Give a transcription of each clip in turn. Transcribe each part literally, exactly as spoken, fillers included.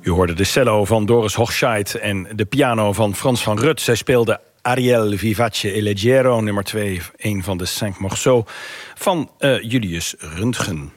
U hoorde de cello van Doris Hochscheid en de piano van Frans van Rut. Zij speelde Ariel Vivace e Leggero, nummer twee, een van de cinq morceaux van uh, Julius Röntgen.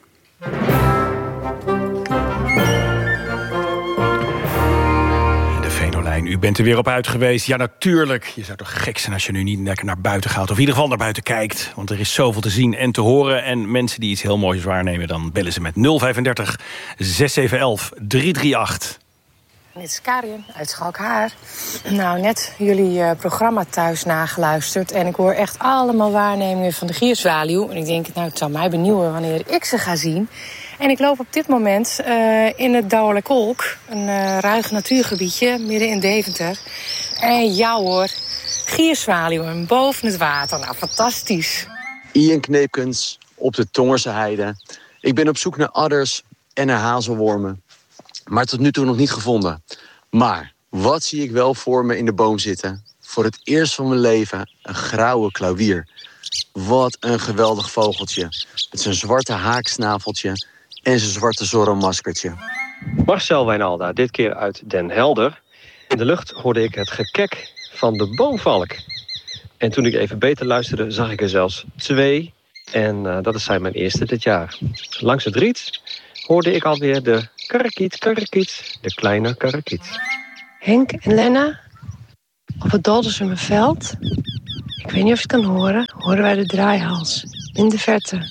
U bent er weer op uit geweest. Ja, natuurlijk. Je zou toch gek zijn als je nu niet lekker naar buiten gaat. Of in ieder geval naar buiten kijkt. Want er is zoveel te zien en te horen. En mensen die iets heel moois waarnemen, dan bellen ze met nul vijfendertig zes zeven een een drie drie acht. Dit is Karin uit Schalkhaar. Nou, net jullie uh, programma thuis nageluisterd. En ik hoor echt allemaal waarnemingen van de gierzwaluw. En ik denk, nou, het zal mij benieuwen wanneer ik ze ga zien. En ik loop op dit moment uh, in het Douwerle Kolk. Een uh, ruig natuurgebiedje midden in Deventer. En ja hoor, gierzwaluwen boven het water. Nou, fantastisch. Ian Kneepkens op de Tongerse heide. Ik ben op zoek naar adders en naar hazelwormen. Maar tot nu toe nog niet gevonden. Maar wat zie ik wel voor me in de boom zitten? Voor het eerst van mijn leven een grauwe klauwier. Wat een geweldig vogeltje. Met zijn zwarte haaksnaveltje en zijn zwarte zorromaskertje. Marcel Wijnalda, dit keer uit Den Helder. In de lucht hoorde ik het gekek van de boomvalk. En toen ik even beter luisterde, zag ik er zelfs twee. En uh, dat zijn mijn eerste dit jaar. Langs het riet hoorde ik alweer de karakiet, karakiet, de kleine karakiet. Henk en Lena, op het Doldersumerveld. Ik weet niet of je het kan horen, horen wij de draaihals in de verte.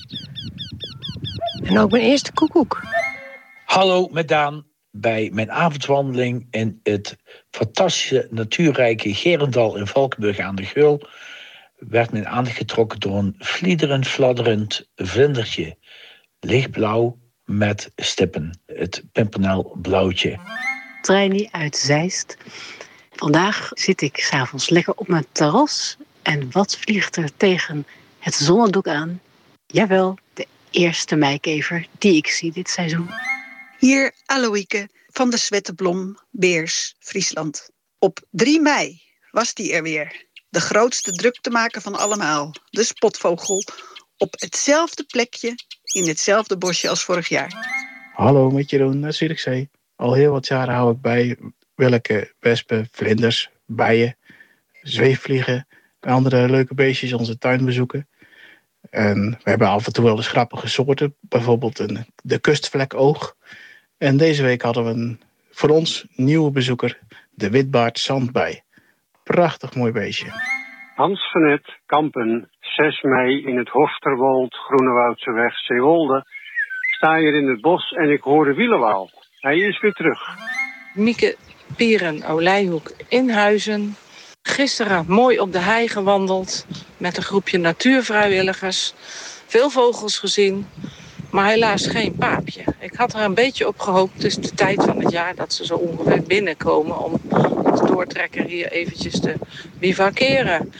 En ook mijn eerste koekoek. Hallo, met Daan. Bij mijn avondwandeling in het fantastische natuurrijke Gerendal in Valkenburg aan de Geul werd mijn aandacht getrokken door een vliederend, fladderend vlindertje. Lichtblauw met stippen. Het pimpernelblauwtje. Treini uit Zeist. Vandaag zit ik 's avonds lekker op mijn terras. En wat vliegt er tegen het zonnedoek aan? Jawel, de eerste meikever die ik zie dit seizoen. Hier Aloïke van de Zwetteblom, Beers, Friesland. Op drie mei was die er weer. De grootste druktemaker van allemaal. De spotvogel. Op hetzelfde plekje, in hetzelfde bosje als vorig jaar. Hallo, met Jeroen uit Zierikzee. Al heel wat jaren hou ik bij welke wespen, vlinders, bijen, zweefvliegen en andere leuke beestjes onze tuin bezoeken. En we hebben af en toe wel eens grappige soorten. Bijvoorbeeld een, de kustvlekoog. En deze week hadden we een voor ons nieuwe bezoeker, de witbaard zandbij. Prachtig mooi beestje. Hans van Het, Kampen, zes mei in het Hofterwold, Groenewoudseweg, Zeewolde. Sta hier in het bos en ik hoor de wielenwaal. Hij is weer terug. Mieke Pieren, Olijhoek, Inhuizen. Gisteren mooi op de hei gewandeld met een groepje natuurvrijwilligers. Veel vogels gezien, maar helaas geen paapje. Ik had er een beetje op gehoopt. Het is de tijd van het jaar dat ze zo ongeveer binnenkomen om als doortrekker hier eventjes te bivakeren.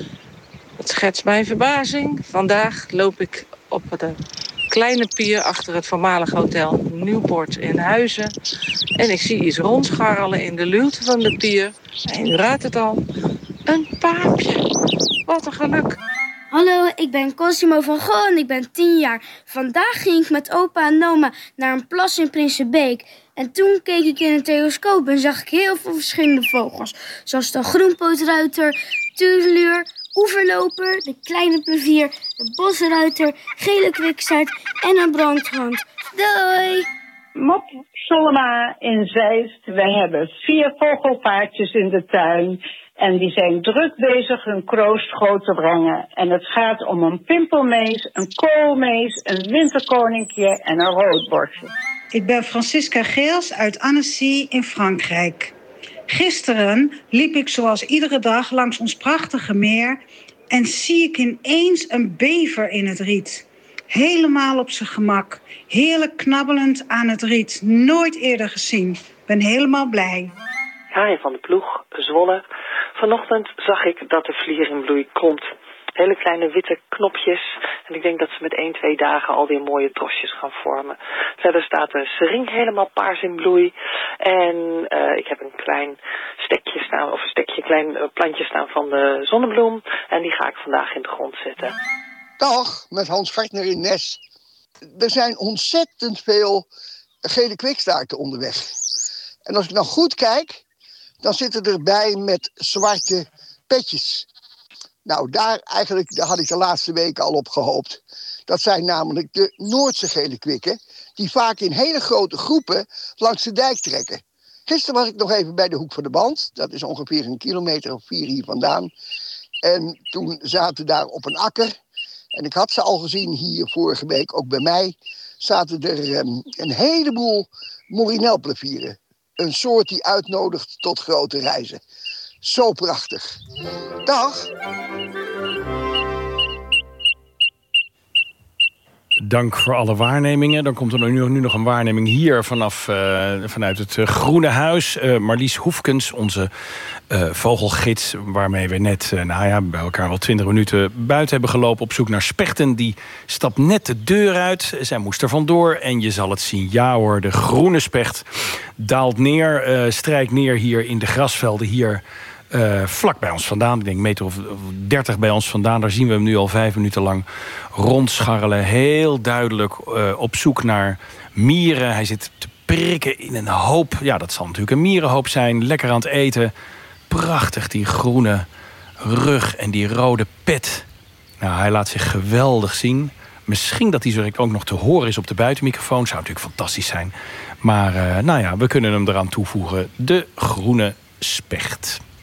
Het schetst mijn verbazing. Vandaag loop ik op de kleine pier achter het voormalige hotel Nieuwpoort in Huizen. En ik zie iets rondscharrelen in de luwte van de pier. En u raadt het al, een paapje. Wat een geluk. Hallo, ik ben Cosimo van Gogh en ik ben tien jaar. Vandaag ging ik met opa en oma naar een plas in Prinsenbeek. En toen keek ik in een telescoop en zag ik heel veel verschillende vogels. Zoals de groenpootruiter, tuurluur, oeverloper, de kleine plevier, de bosruiter, gele kwikstaart en een brandhond. Doei! Mop Solema in Zeist. Wij hebben vier vogelpaardjes in de tuin. En die zijn druk bezig hun kroost groot te brengen. En het gaat om een pimpelmees, een koolmees, een winterkoninkje en een roodborstje. Ik ben Francisca Geels uit Annecy in Frankrijk. Gisteren liep ik zoals iedere dag langs ons prachtige meer en zie ik ineens een bever in het riet. Helemaal op zijn gemak, heerlijk knabbelend aan het riet. Nooit eerder gezien. Ben helemaal blij. Haaien van de Ploeg, Zwolle. Vanochtend zag ik dat de vlier in bloei komt. Hele kleine witte knopjes. En ik denk dat ze met één, twee dagen alweer mooie trosjes gaan vormen. Verder staat de sering helemaal paars in bloei. En uh, ik heb een klein stekje staan, of een stekje, klein uh, plantje staan van de zonnebloem. En die ga ik vandaag in de grond zetten. Dag, met Hans Gartner in Nes. Er zijn ontzettend veel gele kwikstaarten onderweg. En als ik nou goed kijk, dan zitten erbij met zwarte petjes. Nou, daar eigenlijk daar had ik de laatste weken al op gehoopt. Dat zijn namelijk de Noordse gele kwikken, die vaak in hele grote groepen langs de dijk trekken. Gisteren was ik nog even bij de Hoek van de Band. Dat is ongeveer een kilometer of vier hier vandaan. En toen zaten daar op een akker, en ik had ze al gezien hier vorige week, ook bij mij, zaten er um, een heleboel morinelplevieren. Een soort die uitnodigt tot grote reizen. Zo prachtig. Dag. Dank voor alle waarnemingen. Dan komt er nu, nu nog een waarneming hier vanaf, uh, vanuit het uh, Groene Huis. Uh, Marlies Hoefkens, onze uh, vogelgids, waarmee we net uh, nou ja, bij elkaar wel twintig minuten buiten hebben gelopen op zoek naar spechten. Die stapt net de deur uit. Zij moest er vandoor en je zal het zien. Ja hoor, de groene specht daalt neer, uh, strijkt neer hier in de grasvelden hier. Uh, vlak bij ons vandaan, ik denk een meter of dertig bij ons vandaan. Daar zien we hem nu al vijf minuten lang rondscharrelen. Heel duidelijk uh, op zoek naar mieren. Hij zit te prikken in een hoop. Ja, dat zal natuurlijk een mierenhoop zijn. Lekker aan het eten. Prachtig, die groene rug en die rode pet. Nou, hij laat zich geweldig zien. Misschien dat hij zo ook nog te horen is op de buitenmicrofoon. Zou natuurlijk fantastisch zijn. Maar uh, nou ja, we kunnen hem eraan toevoegen. De groene specht.